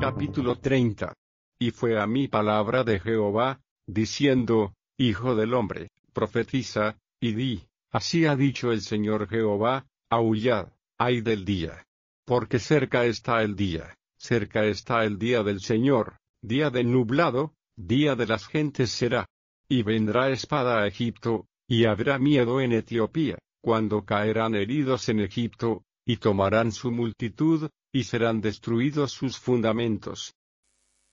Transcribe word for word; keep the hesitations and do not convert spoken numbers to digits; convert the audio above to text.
Capítulo treinta. Y fue a mí palabra de Jehová, diciendo: Hijo del hombre, profetiza, y di: Así ha dicho el Señor Jehová, aullad, ay del día. Porque cerca está el día, cerca está el día del Señor, día de nublado, día de las gentes será. Y vendrá espada a Egipto, y habrá miedo en Etiopía, cuando caerán heridos en Egipto, y tomarán su multitud, y serán destruidos sus fundamentos.